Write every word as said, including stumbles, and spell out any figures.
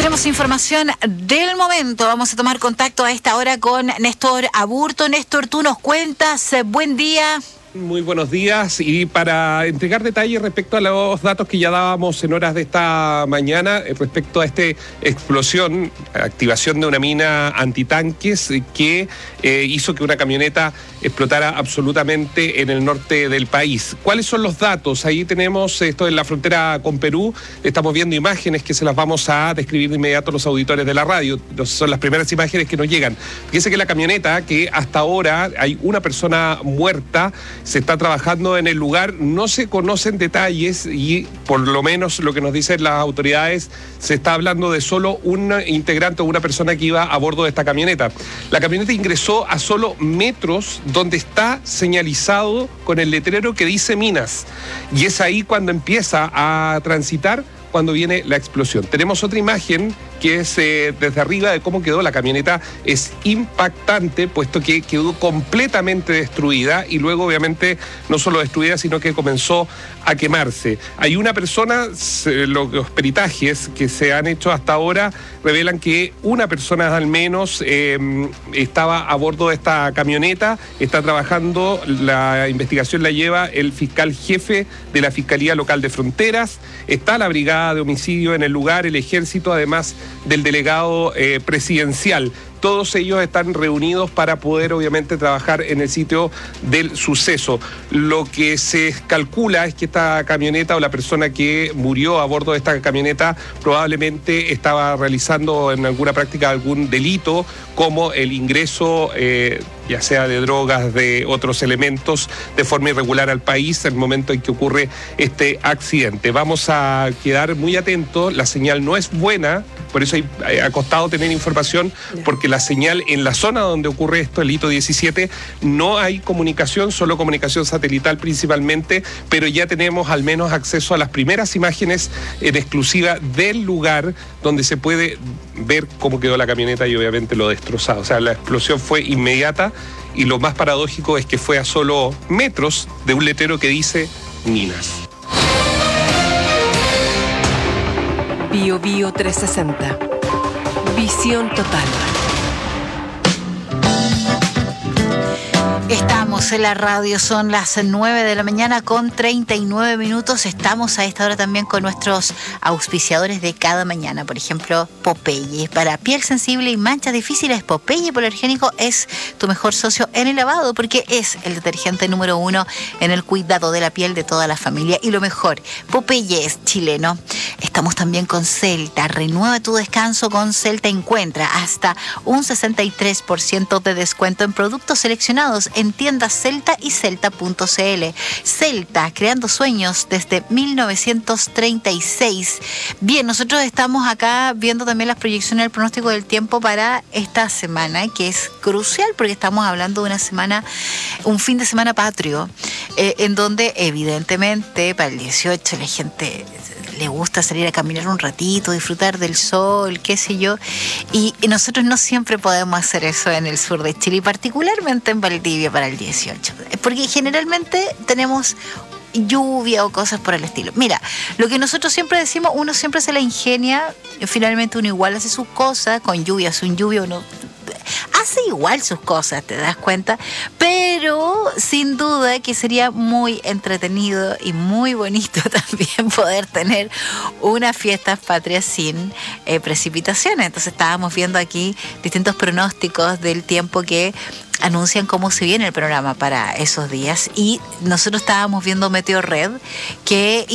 Tenemos información del momento. Vamos a tomar contacto a esta hora con Néstor Aburto. Néstor, tú nos cuentas. Buen día. Muy buenos días, y para entregar detalles respecto a los datos que ya dábamos en horas de esta mañana respecto a esta explosión, activación de una mina antitanques que eh, hizo que una camioneta explotara absolutamente en el norte del país. ¿Cuáles son los datos? Ahí tenemos esto en la frontera con Perú. Estamos viendo imágenes que se las vamos a describir de inmediato a los auditores de la radio. Son las primeras imágenes que nos llegan. Fíjense que la camioneta, que hasta ahora hay una persona muerta, se está trabajando en el lugar, no se conocen detalles y por lo menos lo que nos dicen las autoridades, se está hablando de solo un integrante o una persona que iba a bordo de esta camioneta. La camioneta ingresó a solo metros donde está señalizado con el letrero que dice minas, y es ahí cuando empieza a transitar, cuando viene la explosión. Tenemos otra imagen que es eh, desde arriba de cómo quedó la camioneta. Es impactante, puesto que quedó completamente destruida, y luego obviamente no solo destruida, sino que comenzó a quemarse. Hay una persona, los peritajes que se han hecho hasta ahora revelan que una persona al menos eh, estaba a bordo de esta camioneta, está trabajando, la investigación la lleva el fiscal jefe de la Fiscalía Local de Fronteras, está la brigada de homicidio en el lugar, el ejército, además del delegado eh, presidencial. Todos ellos están reunidos para poder obviamente trabajar en el sitio del suceso. Lo que se calcula es que esta camioneta, o la persona que murió a bordo de esta camioneta, probablemente estaba realizando en alguna práctica algún delito, como el ingreso eh, ya sea de drogas, de otros elementos, de forma irregular al país en el momento en que ocurre este accidente. Vamos a quedar muy atentos. La señal no es buena, por eso ha costado tener información, porque la señal en la zona donde ocurre esto, el hito diecisiete, no hay comunicación, solo comunicación satelital principalmente, pero ya tenemos al menos acceso a las primeras imágenes en exclusiva del lugar, donde se puede ver cómo quedó la camioneta y obviamente lo destrozado. O sea, la explosión fue inmediata, y lo más paradójico es que fue a solo metros de un letrero que dice minas. Bio Bio trescientos sesenta. Visión total. Estamos en la radio, son las nueve de la mañana con treinta y nueve minutos. Estamos a esta hora también con nuestros auspiciadores de cada mañana. Por ejemplo, Popeye. Para piel sensible y manchas difíciles, Popeye Polergénico es tu mejor socio en el lavado, porque es el detergente número uno en el cuidado de la piel de toda la familia. Y lo mejor, Popeye es chileno. Estamos también con Celta. Renueva tu descanso con Celta. Encuentra hasta un sesenta y tres por ciento de descuento en productos seleccionados en tiendas Celta y celta punto c l. Celta, creando sueños desde mil novecientos treinta y seis. Bien, nosotros estamos acá viendo también las proyecciones del pronóstico del tiempo para esta semana, que es crucial porque estamos hablando de una semana, un fin de semana patrio, eh, en donde evidentemente para el dieciocho la gente le gusta salir a caminar un ratito, disfrutar del sol, qué sé yo, y nosotros no siempre podemos hacer eso en el sur de Chile, y particularmente en Valdivia para el dieciocho, porque generalmente tenemos lluvia o cosas por el estilo. Mira, lo que nosotros siempre decimos, uno siempre se la ingenia, finalmente uno igual hace sus cosas, con lluvia, sin lluvia uno hace igual sus cosas, ¿te das cuenta? Pero sin duda que sería muy entretenido y muy bonito también poder tener unas fiestas patrias sin eh, precipitaciones. Entonces estábamos viendo aquí distintos pronósticos del tiempo que anuncian cómo se viene el programa para esos días, y nosotros estábamos viendo Meteorred, que